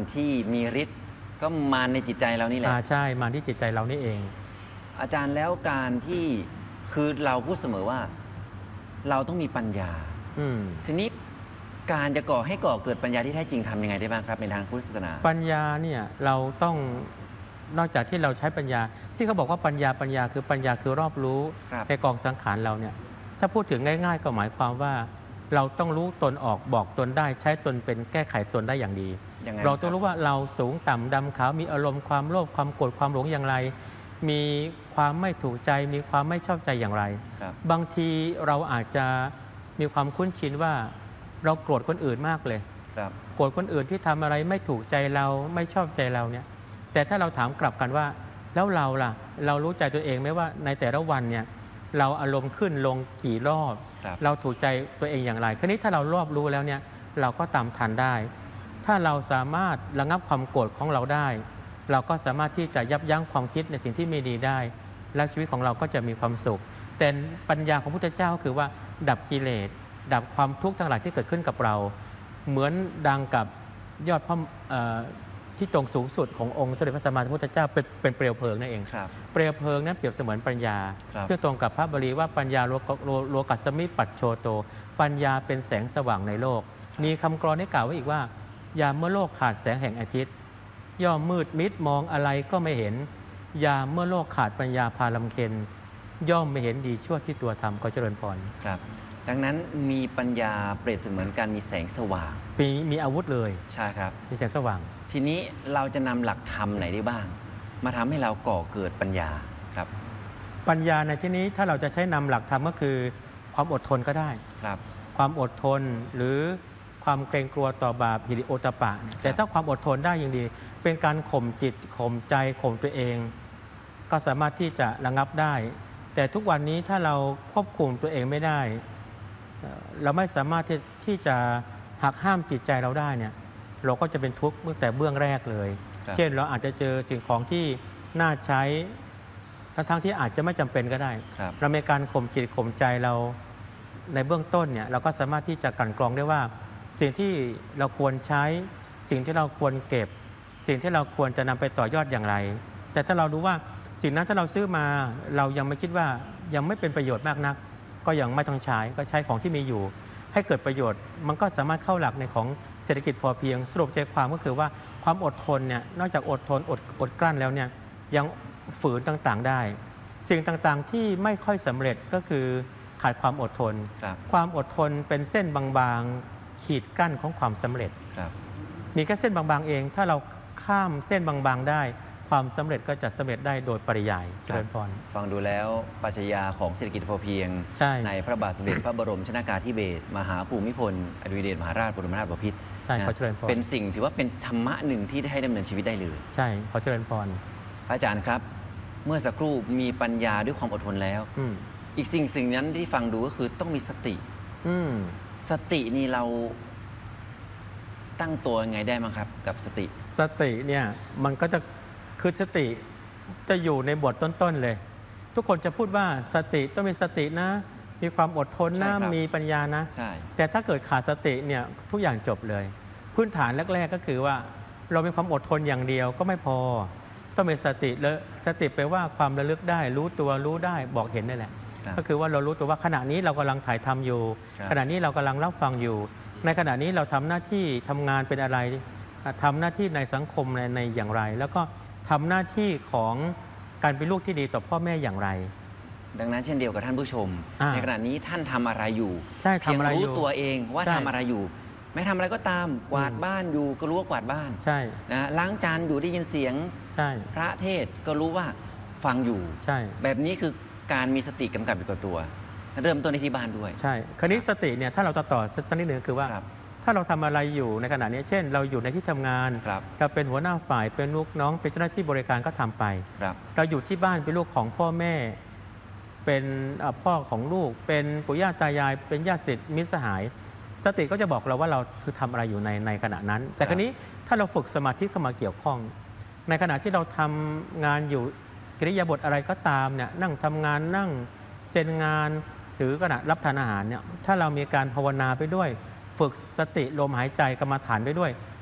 ที่มีฤทธิ์ก็มารในจิตใจเรานี่แหละใช่มารที่จิตใจเรานี่เองอาจารย์แล้วการที่คือเราพูดเสมอว่าเราต้องมีปัญญาทีนี้การจะให้ก่อเกิดปัญญาที่แท้จริงทำยังไงได้บ้างครับในทางพุทธศาสนาปัญญาเนี่ยเราต้องนอกจากที่เราใช้ปัญญาที่เขาบอกว่าปัญญาคือรอบรู้ในกองสังขารเราเนี่ยถ้าพูดถึงง่ายๆก็หมายความว่าเราต้องรู้ตนออกบอกตนได้ใช้ตนเป็นแก้ไขตนได้อย่างดีเราต้องรู้ว่าเราสูงต่ำดำขาวมีอารมณ์ความโลภความโกรธความหลงอย่างไรมีความไม่ถูกใจมีความไม่ชอบใจอย่างไรบางทีเราอาจจะมีความคุ้นชินว่าเราโกรธคนอื่นมากเลยโกรธคนอื่นที่ทำอะไรไม่ถูกใจเราไม่ชอบใจเราเนี่ยแต่ถ้าเราถามกลับกันว่าแล้วเราล่ะเรารู้ใจตัวเองไหมว่าในแต่ละวันเนี่ยเราอารมณ์ขึ้นลงกี่รอบเราถูกใจตัวเองอย่างไรคราวนี้ถ้าเรารอบรู้แล้วเนี่ยเราก็ตามทันได้ถ้าเราสามารถระงับความโกรธของเราได้เราก็สามารถที่จะยับยั้งความคิดในสิ่งที่ไม่ดีได้และชีวิตของเราก็จะมีความสุขแต่ปัญญาของพระพุทธเจ้าคือว่าดับกิเลสดับความทุกข์ทั้งหลายที่เกิดขึ้นกับเราเหมือนดังกับยอดพระที่ตรงสูงสุดขององค์สมเด็จพระสัมมาสัมพุทธเจ้าเป็นเปลวเพลิงนั่นเองเปลวเพลิงนั้นเปรียบเสมือนปัญญาซึ่งตรงกับพระบาลีว่าปัญญาโลกัสสมิปัจโชโตปัญญาเป็นแสงสว่างในโลกมีคำกลอนได้กล่าวไว้อีกว่ายามเมื่อโลกขาดแสงแห่งอาทิตย์ย่อมมืดมิดมองอะไรก็ไม่เห็นยามเมื่อโลกขาดปัญญาพาลำเค็ญย่อมไม่เห็นดีชั่วที่ตัวทำขอเจริญพรครับดังนั้นมีปัญญาเปรียบเสมือนการมีแสงสว่างมีอาวุธเลยใช่ครับมีแสงสว่างทีนี้เราจะนำหลักธรรมไหนได้บ้างมาทำให้เราก่อเกิดปัญญาครับปัญญาในที่นี้ถ้าเราจะใช้นำหลักธรรมก็คือความอดทนก็ได้ครับความอดทนหรือความเกรงกลัวต่อบาปหิริโอตปะแต่ถ้าความอดทนได้อย่างดีเป็นการข่มจิตข่มใจข่มตัวเองก็สามารถที่จะระงับได้แต่ทุกวันนี้ถ้าเราควบคุมตัวเองไม่ได้เราไม่สามารถที่จะหักห้ามจิตใจเราได้เนี่ยเราก็จะเป็นทุกข์ตั้งแต่เบื้องแรกเลยเช่นเราอาจจะเจอสิ่งของที่น่าใช้ทั้งที่อาจจะไม่จำเป็นก็ได้เรามีการข่มจิตข่มใจเราในเบื้องต้นเนี่ยเราก็สามารถที่จะกลั่นกรองได้ว่าสิ่งที่เราควรใช้สิ่งที่เราควรเก็บสิ่งที่เราควรจะนำไปต่อยอดอย่างไรแต่ถ้าเรารู้ว่าสิ่งนั้นถ้าเราซื้อมาเรายังไม่คิดว่ายังไม่เป็นประโยชน์มากนักก็ยังไม่ต้องใช้ก็ใช้ของที่มีอยู่ให้เกิดประโยชน์มันก็สามารถเข้าหลักในของเศรษฐกิจพอเพียงสรุปใจความก็คือว่าความอดทนเนี่ยนอกจากอดทนอดกลั้นแล้วเนี่ยยังฝืนต่างๆได้สิ่งต่างๆที่ไม่ค่อยสำเร็จก็คือขาดความอดทนความอดทนเป็นเส้นบางๆขีดกั้นของความสำเร็จมีแค่เส้นบางๆเองถ้าเราข้ามเส้นบางๆได้ความสำเร็จก็จะสำเร็จได้โดยปริยายเจริญพรฟังดูแล้วปรัชญาของเศรษฐกิจพอเพียงในพระบาทสมเด็จพระบรมชนกาธิเบศรมหาภูมิพลอดุลยเดชมหาราชบรมนาถบพิตรเป็นสิ่งถือว่าเป็นธรรมะหนึ่งที่ให้ดำเนินชีวิตได้เลยใช่ขอเจริญพรอาจารย์ครับเมื่อสักครู่มีปัญญาด้วยความอดทนแล้วอีกสิ่งนั้นที่ฟังดูก็คือต้องมีสติสตินี่เราตั้งตัวยังไงได้มั้งครับกับสติเนี่ยมันก็จะคือสติจะอยู่ในบทต้นๆเลยทุกคนจะพูดว่าสติต้องมีสตินะมีความอดทนนะมีปัญญานะแต่ถ้าเกิดขาดสติเนี่ยทุกอย่างจบเลยพื้นฐานแรกๆก็คือว่าเรามีความอดทนอย่างเดียวก็ไม่พอต้องมีสติแล้วสติแปลว่าความระลึกได้รู้ตัวรู้ได้บอกเห็นนั่นแหละก็คือว่าเรารู้ตัวว่าขณะนี้เรากำลังถ่ายทำอยู่ขณะนี้เรากำลังรับฟังอยู่ในขณะนี้เราทำหน้าที่ทำงานเป็นอะไรทำหน้าที่ในสังคมในอย่างไรแล้วก็ทำหน้าที่ของการเป็นลูกที่ดีต่อพ่อแม่อย่างไรดังนั้นเช่นเดียวกับท่านผู้ชมในขณะนี้ท่านทำอะไรอยู่ใช่เพียงรู้ตัวเองว่าทำอะไรอยู่ไม่ทำอะไรก็ตามกวาดบ้านอยู่ก็รู้ว่ากวาดบ้านใช่นะล้างจานอยู่ได้ยินเสียงใช่พระเทศก็รู้ว่าฟังอยู่ใช่แบบนี้คือการมีสติกำกับอยู่กับตัวเริ่มต้นในที่บ้านด้วยใช่คราวนี้สติเนี่ยถ้าเราต่อสักนิดหนึ่งคือว่าถ้าเราทำอะไรอยู่ในขณะนี้เช่นเราอยู่ในที่ทำงานเราเป็นหัวหน้าฝ่ายเป็นลูกน้องเป็นเจ้าหน้าที่บริการก็ทำไปเราอยู่ที่บ้านเป็นลูกของพ่อแม่เป็นพ่อของลูกเป็นปู่ย่าตายายเป็นญาติสนิทมิตรสหายสติก็จะบอกเราว่าเราคือทำอะไรอยู่ในขณะนั้นแต่คราวนี้ถ้าเราฝึกสมาธิเข้ามาเกี่ยวข้องในขณะที่เราทำงานอยู่กิริยาบทอะไรก็ตามเนี่ยนั่งทำงานนั่งเซ็นงานหรือขณะรับทานอาหารเนี่ยถ้าเรามีการภาวนาไปด้วยฝึกสติลมหายใจกรรมฐานไปด้วย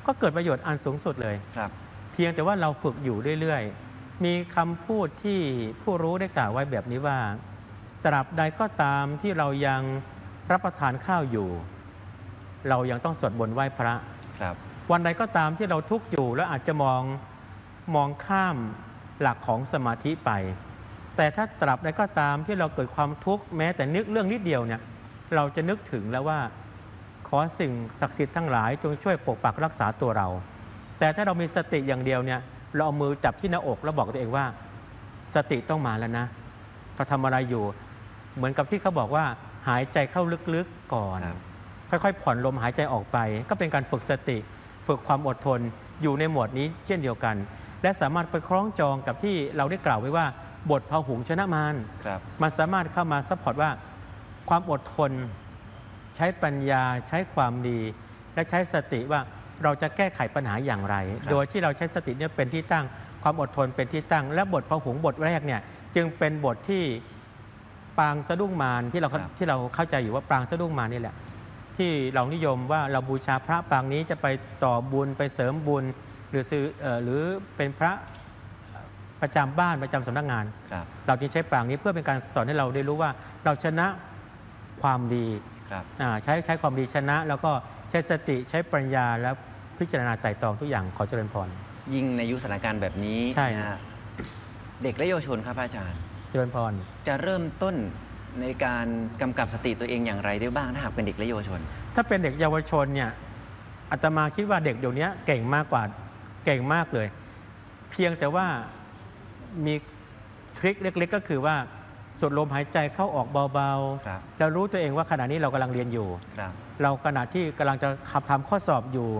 ก็เกิดประโยชน์อันสูงสุดเลยครับเพียงแต่ว่าเราฝึกอยู่เรื่อยๆมีคำพูดที่ผู้รู้ได้กล่าวไว้แบบนี้ว่าตราบใดก็ตามที่เรายังรับประทานข้าวอยู่เรายังต้องสวดมนต์ไหว้พระครับวันใดก็ตามที่เราทุกข์อยู่แล้วอาจจะมองข้ามหลักของสมาธิไปแต่ถ้าตราบใดก็ตามที่เราเกิดความทุกข์แม้แต่นึกเรื่องนิดเดียวเนี่ยเราจะนึกถึงแล้วว่าขอสิ่งศักดิ์สิทธิ์ทั้งหลายจงช่วยปกปักรักษาตัวเราแต่ถ้าเรามีสติอย่างเดียวเนี่ยเราเอามือจับที่หน้าอกแล้วบอกตัวเองว่าสติต้องมาแล้วนะเราทำอะไรอยู่เหมือนกับที่เขาบอกว่าหายใจเข้าลึกๆก่อนค่อยๆผ่อนลมหายใจออกไปก็เป็นการฝึกสติฝึกความอดทนอยู่ในหมวดนี้เช่นเดียวกันและสามารถไปคล้องจองกับที่เราได้กล่าวไว้ว่าบทพหุงชนะมารมันสามารถเข้ามาซัพพอร์ตว่าความอดทนใช้ปัญญาใช้ความดีและใช้สติว่าเราจะแก้ไขปัญหาอย่างไรโดยที่เราใช้สติเนี่ยเป็นที่ตั้งความอดทนเป็นที่ตั้งและบทพหุงบทแรกเนี่ยจึงเป็นบทที่ปางสะดุ้งมารที่เราเข้าใจอยู่ว่าปางสะดุ้งมารนี่แหละที่เรานิยมว่าเราบูชาพระปางนี้จะไปต่อบุญไปเสริมบุญหรือเป็นพระประจำบ้านประจำสำนักงานเราจึงใช้ปางนี้เพื่อเป็นการสอนให้เราได้รู้ว่าเราชนะความดีใช้ความดีชนะแล้วก็ใช้สติใช้ปัญญาและพิจารณาไตร่ตรองทุกอย่างขอเจริญพรยิ่งในยุคสถานการณ์แบบนี้ใช่เด็กและเยาวชนครับอาจารย์เจริญพรจะเริ่มต้นในการกำกับสติตัวเองอย่างไรได้บ้างถ้าหากเป็นเด็กและเยาวชนถ้าเป็นเด็กเยาวชนเนี่ยอาตมาคิดว่าเด็กเดี๋ยวนี้เก่งมากเลยเพียงแต่ว่ามีทริคเล็กๆก็คือว่าสูดลมหายใจเข้าออกเบาๆแล้วรู้ตัวเองว่าขณะนี้เรากำลังเรียนอยู่เราขณะที่กำลังจะทำข้อสอบอยู่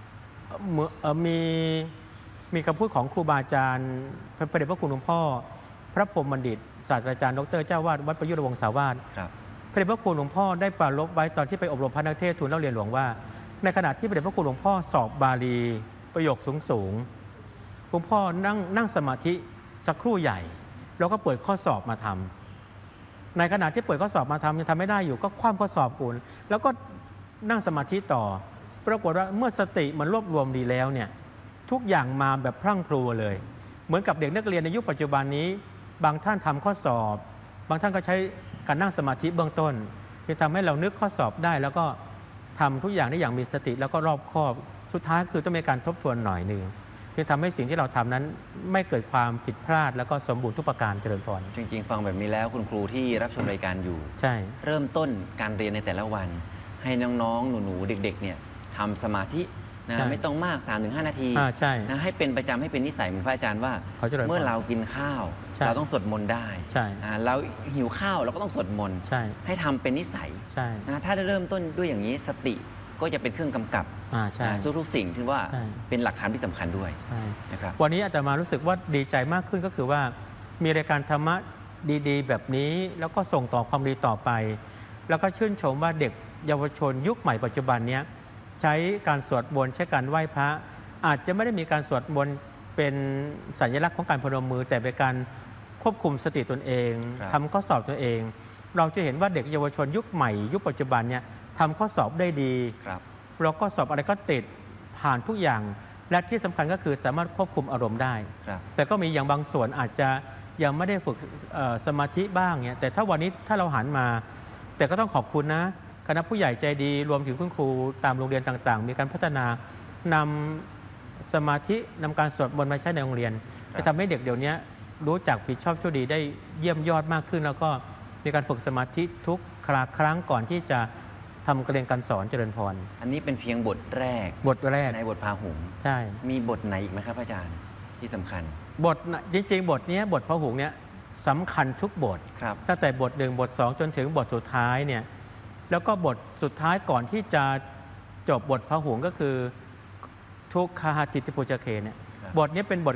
มีคำพูดของครูบาอาจารย์พระเดชพระคุณหลวงพ่อพระพรหมบัณฑิตศาสตราจารย์ดร.เจ้าวาดวัดประยุรวงศาวาสพระเดชพระคุณหลวงพ่อได้ปรารภไว้ตอนที่ไปอบรมพระนักเทศน์ทูลเล่าเรียนหลวงว่าในขณะที่พระเดชพระคุณหลวงพ่อสอบบาลีประโยคสูงหลวงพ่อนั่งสมาธิสักครู่ใหญ่แล้วก็เปิดข้อสอบมาทำในขณะที่เปิดข้อสอบมาทำยังทำไม่ได้อยู่ก็คว่ำข้อสอบอุ่นแล้วก็นั่งสมาธิต่อปรากฏว่าเมื่อสติมันรวบรวมดีแล้วเนี่ยทุกอย่างมาแบบพรั่งพรูเลยเหมือนกับเด็กนักเรียนในยุคปัจจุบันนี้บางท่านทำข้อสอบบางท่านก็ใช้การนั่งสมาธิเบื้องต้นที่ทำให้เรานึกข้อสอบได้แล้วก็ทำทุกอย่างได้อย่างมีสติแล้วก็รอบคอบสุดท้ายคือต้องมีการทบทวนหน่อยนึงที่ทำให้สิ่งที่เราทำนั้นไม่เกิดความผิดพลาดแล้วก็สมบูรณ์ทุกประการเจริญพรจริงๆฟังแบบนี้แล้วคุณครูที่รับชมรายการอยู่ใช่เริ่มต้นการเรียนในแต่ละวันให้น้องๆหนูๆเด็กๆเนี่ยทำสมาธินะไม่ต้องมาก 3-5 นาทีนะให้เป็นประจำให้เป็นนิสัยเหมือนพระอาจารย์ว่าเมื่อเรากินข้าวเราต้องสวดมนต์ได้เราหิวข้าวเราก็ต้องสวดมนต์ให้ทำเป็นนิสัยนะถ้าได้เริ่มต้นด้วยอย่างนี้สติก็จะเป็นเครื่องกำกับทุกสิ่งที่ว่าเป็นหลักฐานที่สำคัญด้วยนะครับวันนี้อาจจะมารู้สึกว่าดีใจมากขึ้นก็คือว่ามีรายการธรรมะดีๆแบบนี้แล้วก็ส่งต่อความดีต่อไปแล้วก็ชื่นชมว่าเด็กเยาวชนยุคใหม่ปัจจุบันนี้ใช้การสวดมนต์ใช้การไหว้พระอาจจะไม่ได้มีการสวดมนต์เป็นสัญลักษณ์ของการพนมมือแต่เป็นการควบคุมสติตนเองทำข้อสอบตัวเองเราจะเห็นว่าเด็กเยาวชนยุคใหม่ยุคปัจจุบันเนี่ยทำข้อสอบได้ดีเราก็สอบอะไรก็ติดผ่านทุกอย่างและที่สำคัญก็คือสามารถควบคุมอารมณ์ได้แต่ก็มีอย่างบางส่วนอาจจะยังไม่ได้ฝึกสมาธิบ้างเนี่ยแต่ถ้าวันนี้ถ้าเราหันมาแต่ก็ต้องขอบคุณนะคณะผู้ใหญ่ใจดีรวมถึงคุณครูตามโรงเรียนต่างๆมีการพัฒนานำสมาธินำการสวดมนต์มาใช้ในโรงเรียนจะทำให้เด็กเดี๋ยวนี้รู้จักผิดชอบชั่วดีได้เยี่ยมยอดมากขึ้นแล้วก็มีการฝึกสมาธิทุกครั้งก่อนที่จะทำการเรียนการสอนเจริญพรอันนี้เป็นเพียงบทแรกในบทพาหุงใช่มีบทไหนอีกไหมครับอาจารย์ที่สำคัญบทจริงๆบทนี้บทพาหุงเนี่ยสำคัญทุกบทตั้งแต่บท1บท2จนถึงบทสุดท้ายเนี่ยแล้วก็บทสุดท้ายก่อนที่จะจบบทพหุงก็คือทุกขหติติปุจเขเนี่ยบทนี้เป็นบท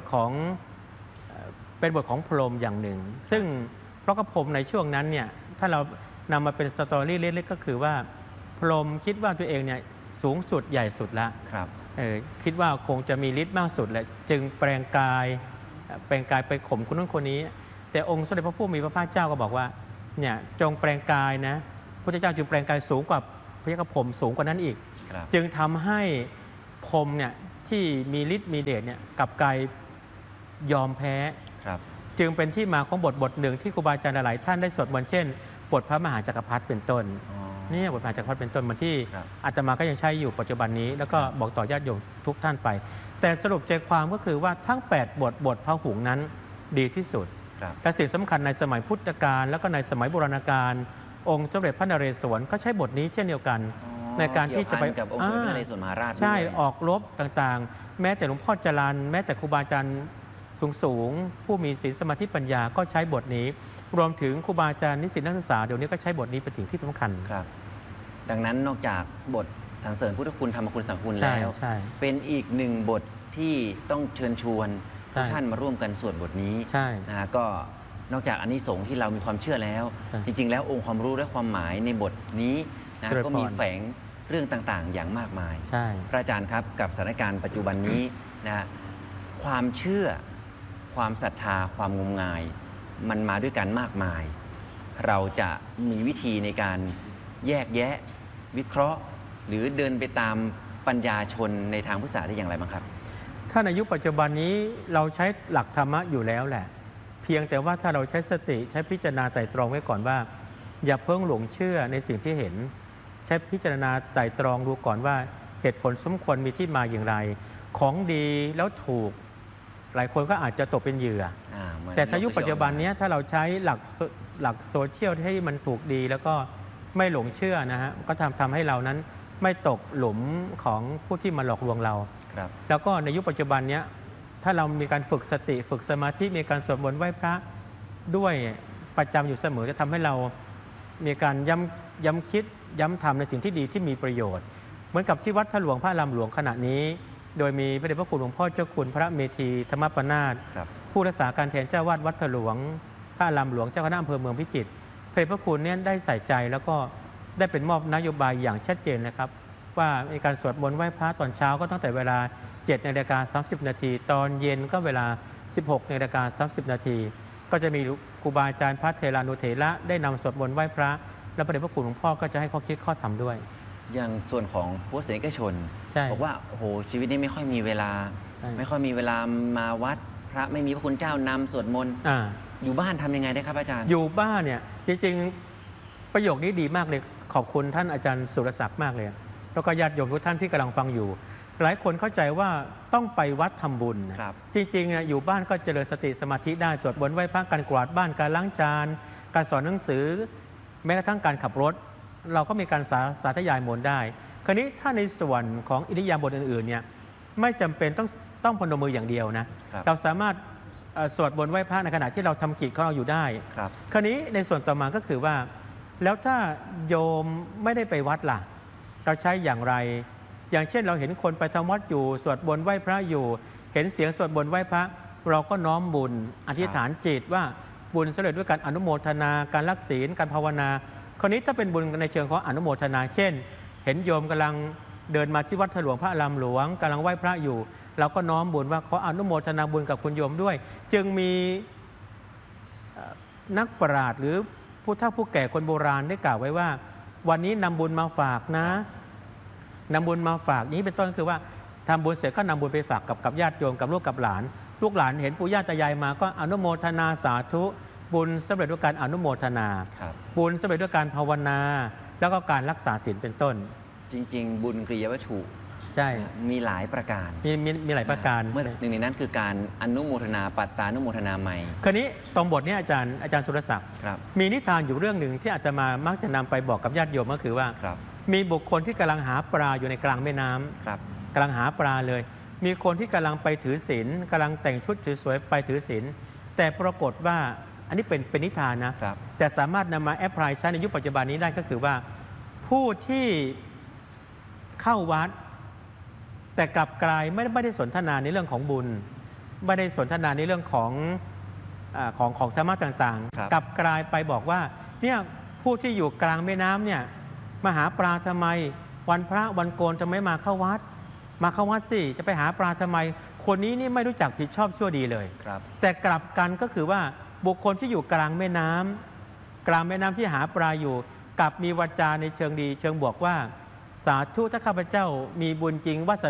ของพรหมอย่างหนึ่งซึ่งเพราะพรหมในช่วงนั้นเนี่ยถ้าเรานำมาเป็นสตอรี่เล็กๆก็คือว่าพรหมคิดว่าตัวเองเนี่ยสูงสุดใหญ่สุดแล้วคิดว่าคงจะมีฤทธิ์มากสุดและจึงแปลงกายไปข่มคนนู้นคนนี้แต่องค์สมเด็จพระผู้มีพระภาคเจ้าก็บอกว่าเนี่ยจงแปลงกายนะพระเจ้าจึงแปลงกายสูงกว่าพระยาพรหมสูงกว่านั้นอีกจึงทำให้พรหมเนี่ยที่มีฤทธิ์มีเดชเนี่ยกลับกลายยอมแพ้ครับจึงเป็นที่มาของบทหนึ่งที่ครูบาอาจารย์หลายๆท่านได้สวดมนต์เช่นบทพระมหาจักรพรรดิเป็นต้นนี่บทมหาจักรพรรดิเป็นต้นเหมือนที่อาตมาก็ยังใช้อยู่ปัจจุบันนี้แล้วก็บอกต่อญาติโยมทุกท่านไปแต่สรุปใจความก็คือว่าทั้ง8บทพหุงนั้นดีที่สุดและสิ่งสำคัญในสมัยพุทธกาลแล้วก็ในสมัยโบราณกาลองค์สมเด็จพระนเรศวรก็ใช้บทนี้เช่นเดียวกันในการที่จะไปกับองค์สมเด็จพระนเรศวรมหาราชใช่ออกรบต่างๆแม้แต่หลวงพ่อจรัญแม้แต่ครูบาอาจารย์สูงผู้มีศีลสมาธิปัญญาก็ใช้บทนี้รวมถึงครูบาอาจารย์นิสิตนักศึกษาเดี๋ยวนี้ก็ใช้บทนี้เป็นสิ่งที่สำคัญครับดังนั้นนอกจากบทสรรเสริญพุทธคุณธรรมคุณสังฆคุณแล้วเป็นอีกหนึ่งบทที่ต้องเชิญชวนทุกท่านมาร่วมกันสวดบทนี้นะก็นอกจากอานิสงส์ที่เรามีความเชื่อแล้วจริงๆแล้วองค์ความรู้และความหมายในบทนี้นะก็มีแฝงเรื่องต่างๆอย่างมากมายพระอาจารย์ครับกับสถานการณ์ปัจจุบันนี้นะความเชื่อความศรัทธาความงมงายมันมาด้วยกันมากมายเราจะมีวิธีในการแยกแยะวิเคราะห์หรือเดินไปตามปัญญาชนในทางพุทธศาสนาได้อย่างไรบ้างครับถ้าในยุคปัจจุบันนี้เราใช้หลักธรรมะอยู่แล้วแหละเพียงแต่ว่าถ้าเราใช้สติใช้พิจารณาไตร่ตรองไว้ก่อนว่าอย่าเพิ่งหลงเชื่อในสิ่งที่เห็นใช้พิจารณาไตร่ตรองดูก่อนว่าเหตุผลสมควรมีที่มาอย่างไรของดีแล้วถูกหลายคนก็อาจจะตกเป็นเหยื่อแต่ถ้ายุคปัจจุบันนี้ถ้าเราใช้หลักโซเชียลให้มันถูกดีแล้วก็ไม่หลงเชื่อนะฮะก็ทำให้เรานั้นไม่ตกหลุมของผู้ที่มาหลอกลวงเราแล้วก็ในยุคปัจจุบันนี้ถ้าเรามีการฝึกสติฝึกสมาธิมีการสวดมนต์ไหว้พระด้วยประจำอยู่เสมอจะทำให้เรามีการย้ำคิดย้ำทำในสิ่งที่ดีที่มีประโยชน์เหมือนกับที่วัดท่าหลวงพระอารามหลวงขณะนี้โดยมีพระเดชพระคุณหลวงพ่อเจ้าคุณพระเมธีธรรมปนาถผู้รักษาการแทนเจ้าวาดวัดท่าหลวงพระอารามหลวงเจ้าคณะอำเภอเมืองพิจิตรพระเดชพระคุณเนี่ยได้ใส่ใจแล้วก็ได้เป็นมอบนโยบายอย่างชัดเจนนะครับว่ามีการสวดมนต์ไหว้พระตอนเช้าก็ตั้งแต่เวลา7:30 น.ตอนเย็นก็เวลา 16:30 น.ก็จะมีครูบาอาจารย์พระเทรานุเถระได้นำสวดมนต์ไหว้พระและพระเดชพระคุณหลวงพ่อก็จะให้ข้อคิดข้อธรรมด้วยอย่างส่วนของพุทธศาสนิกชนบอกว่าโอ้โหชีวิตนี้ไม่ค่อยมีเวลาไม่ค่อยมีเวลามาวัดพระไม่มีพระคุณเจ้านำสวดมนต์อยู่บ้านทำยังไงได้ครับอาจารย์อยู่บ้านเนี่ยจริงๆประโยคนี้ดีมากเลยขอบคุณท่านอาจารย์สุรศักดิ์มากเลยแล้วก็ญาติโยมทุกท่านที่กำลังฟังอยู่หลายคนเข้าใจว่าต้องไปวัดทำบุญจริงๆอยู่บ้านก็เจริญสติสมาธิได้สวดมนต์ไหว้พระการกวาดบ้านการล้างจานการสอนหนังสือแม้กระทั่งการขับรถเราก็มีการสาธยายมนต์ได้คราวนี้ถ้าในส่วนของอิริยาบถอื่นๆเนี่ยไม่จำเป็นต้องพนมมืออย่างเดียวนะเราสามารถสวดมนต์ไหว้พระในขณะที่เราทำกิจของเราอยู่ได้คราวนี้ในส่วนต่อมาก็คือว่าแล้วถ้าโยมไม่ได้ไปวัดล่ะเราใช้อย่างไรอย่างเช่นเราเห็นคนไปทำวัดอยู่สวดมนต์ไหว้พระอยู่เห็นเสียงสวดมนต์ไหว้พระเราก็น้อมบุญอธิษฐานจิตว่าบุญสำเร็จด้วยการอนุโมทนาการรักศีลการภาวนาคราวนี้ถ้าเป็นบุญในเชิงของอนุโมทนาเช่นเห็นโยมกำลังเดินมาที่วัดถลวงพระอารามหลวงกำลังไหว้พระอยู่เราก็น้อมบุญว่าขออนุโมทนาบุญกับคุณโยมด้วยจึงมีนักปราชญ์หรือผู้เฒ่าผู้แก่คนโบราณได้กล่าวไว้ว่าวันนี้นำบุญมาฝากนะนำบุญมาฝากนี้เป็นต้นคือว่าทำบุญเสร็จก็นำบุญไปฝากกับญาติโยมกับลูกกับหลานลูกหลานเห็นปู่ย่าตายายมาก็อนุโมทนาสาธุบุญสำเร็จด้วยการอนุโมทนาบุญสำเร็จด้วยการภาวนาแล้วก็การรักษาศีลเป็นต้นจริงๆบุญกริยาวัตถุใช่มีหลายประการมีหลายประการเมื่อหนึ่งในนั้นคือการอนุโมทนาปัตตานุโมทนาใหม่คราวนี้ตรงบทนี้อาจารย์สุรศักดิ์มีนิทานอยู่เรื่องหนึ่งที่อาตมามักจะนำไปบอกกับญาติโยมก็คือว่ามีบุคคลที่กำลังหาปลาอยู่ในกลางแม่น้ำกำลังหาปลาเลยมีคนที่กำลังไปถือศีลกำลังแต่งชุดสวยๆไปถือศีลแต่ปรากฏว่าอันนี้เป็นนิทานนะแต่สามารถนำมาแอพพลายใช้ในยุคปัจจุบันนี้ได้ก็คือว่าผู้ที่เข้าวัดแต่กลับกลายไม่ได้สนทนาในเรื่องของบุญไม่ได้สนทนาในเรื่องของธรรมะต่างๆกลับกลายไปบอกว่าเนี่ยผู้ที่อยู่กลางแม่น้ำเนี่ยมาหาปลาทำไมวันพระวันโกนจะไม่มาเข้าวัดสิจะไปหาปลาทำไมคนนี้นี่ไม่รู้จักผิดชอบชั่วดีเลยแต่กลับกันก็คือว่าบุคคลที่อยู่กลางแม่น้ำที่หาปลาอยู่กลับมีวาจาในเชิงดีเชิงบวกว่าสาธุถ้าข้าพเจ้ามีบุญจริงวาส